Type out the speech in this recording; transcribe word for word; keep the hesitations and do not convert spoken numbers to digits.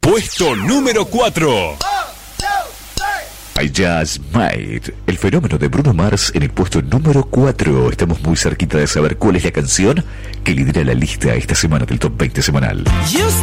Puesto número cuatro. I Just Might, el fenómeno de Bruno Mars en el puesto número cuatro. Estamos muy cerquita de saber cuál es la canción que lidera la lista esta semana del Top veinte semanal.